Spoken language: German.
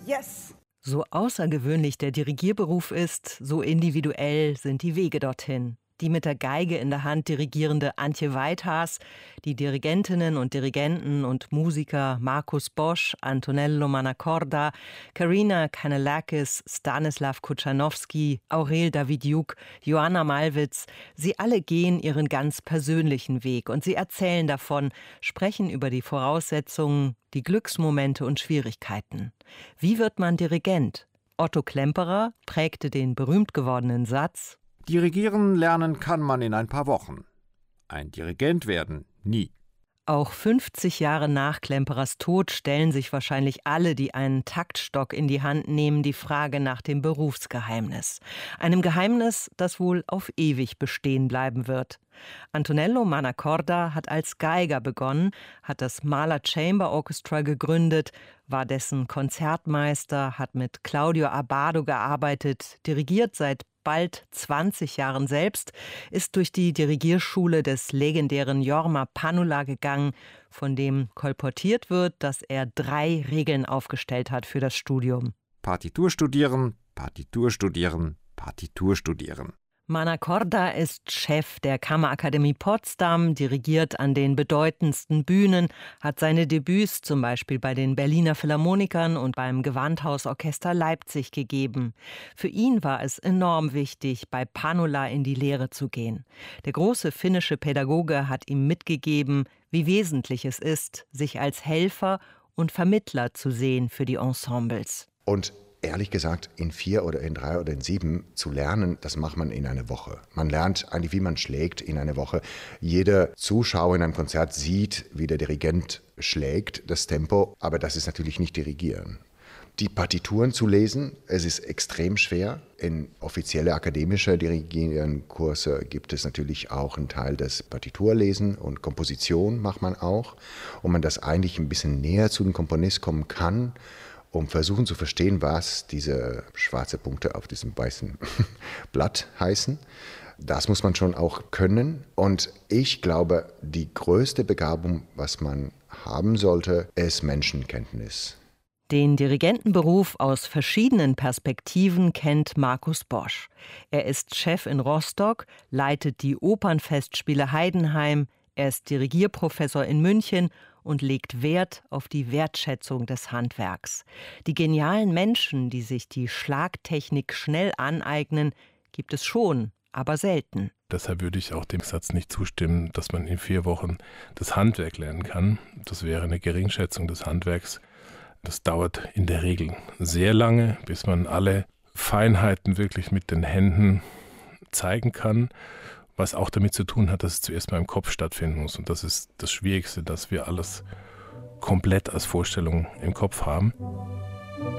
Yes! So außergewöhnlich der Dirigierberuf ist, so individuell sind die Wege dorthin. Die mit der Geige in der Hand dirigierende Antje Weithaas, die Dirigentinnen und Dirigenten und Musiker Markus Bosch, Antonello Manacorda, Karina Kanellakis, Stanislav Kuczanowski, Aurel Davidiuk, Joanna Malwitz, sie alle gehen ihren ganz persönlichen Weg und sie erzählen davon, sprechen über die Voraussetzungen, die Glücksmomente und Schwierigkeiten. Wie wird man Dirigent? Otto Klemperer prägte den berühmt gewordenen Satz: Dirigieren lernen kann man in ein paar Wochen. Ein Dirigent werden nie. Auch 50 Jahre nach Klemperers Tod stellen sich wahrscheinlich alle, die einen Taktstock in die Hand nehmen, die Frage nach dem Berufsgeheimnis. Einem Geheimnis, das wohl auf ewig bestehen bleiben wird. Antonello Manacorda hat als Geiger begonnen, hat das Mahler Chamber Orchestra gegründet, war dessen Konzertmeister, hat mit Claudio Abbado gearbeitet, dirigiert seit bald 20 Jahren selbst, ist durch die Dirigierschule des legendären Jorma Panula gegangen, von dem kolportiert wird, dass er 3 Regeln aufgestellt hat für das Studium. Partitur studieren, Partitur studieren, Partitur studieren. Manacorda ist Chef der Kammerakademie Potsdam, dirigiert an den bedeutendsten Bühnen, hat seine Debüts zum Beispiel bei den Berliner Philharmonikern und beim Gewandhausorchester Leipzig gegeben. Für ihn war es enorm wichtig, bei Panula in die Lehre zu gehen. Der große finnische Pädagoge hat ihm mitgegeben, wie wesentlich es ist, sich als Helfer und Vermittler zu sehen für die Ensembles. Und ehrlich gesagt, in 4 oder in 3 oder in 7 zu lernen, das macht man in einer Woche. Man lernt eigentlich, wie man schlägt in einer Woche. Jeder Zuschauer in einem Konzert sieht, wie der Dirigent schlägt, das Tempo, aber das ist natürlich nicht Dirigieren. Die Partituren zu lesen, es ist extrem schwer. In offizielle akademische Dirigierkurse gibt es natürlich auch einen Teil des Partiturlesen und Komposition macht man auch, wo man das eigentlich ein bisschen näher zu dem Komponist kommen kann, um versuchen zu verstehen, was diese schwarzen Punkte auf diesem weißen Blatt heißen. Das muss man schon auch können. Und ich glaube, die größte Begabung, was man haben sollte, ist Menschenkenntnis. Den Dirigentenberuf aus verschiedenen Perspektiven kennt Markus Bosch. Er ist Chef in Rostock, leitet die Opernfestspiele Heidenheim, er ist Dirigierprofessor in München und legt Wert auf die Wertschätzung des Handwerks. Die genialen Menschen, die sich die Schlagtechnik schnell aneignen, gibt es schon, aber selten. Deshalb würde ich auch dem Satz nicht zustimmen, dass man in 4 Wochen das Handwerk lernen kann. Das wäre eine Geringschätzung des Handwerks. Das dauert in der Regel sehr lange, bis man alle Feinheiten wirklich mit den Händen zeigen kann. Was auch damit zu tun hat, dass es zuerst mal im Kopf stattfinden muss. Und das ist das Schwierigste, dass wir alles komplett als Vorstellung im Kopf haben.